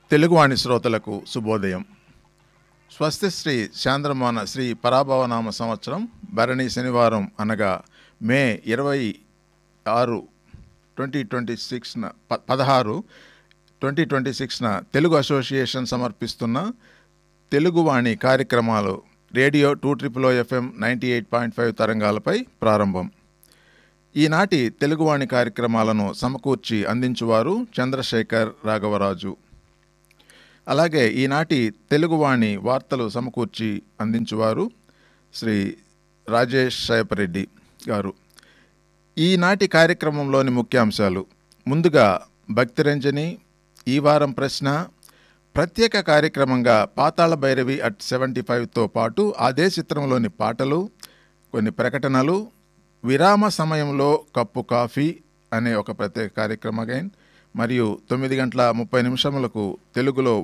తెలుగువాణి శ్రోతలకు శుభోదయం. స్వస్తి శ్రీ చాంద్రమాన శ్రీ పరాభవనామ సంవత్సరం భరణి శనివారం అనగా మే 26, 2026న తెలుగు అసోసియేషన్ సమర్పిస్తున్న తెలుగువాణి కార్యక్రమాలు రేడియో 2 FM 98.5 తరంగాలపై ప్రారంభం. ఈనాటి తెలుగువాణి కార్యక్రమాలను సమకూర్చి అందించువారు చంద్రశేఖర్ రాఘవరాజు. అలాగే ఈనాటి తెలుగువాణి వార్తలు సమకూర్చి అందించువారు శ్రీ రాజేష్ సాయపరెడ్డి గారు. ఈనాటి కార్యక్రమంలోని ముఖ్యాంశాలు: ముందుగా భక్తిరంజని, ఈ వారం ప్రశ్న, ప్రత్యేక కార్యక్రమంగా పాతాళ భైరవి అట్ 75తో పాటు అదే చిత్రంలోని పాటలు, కొన్ని ప్రకటనలు, విరామ సమయంలో కప్పు కాఫీ అనే ఒక ప్రత్యేక కార్యక్రమం, మరియు 9:30 తెలుగులో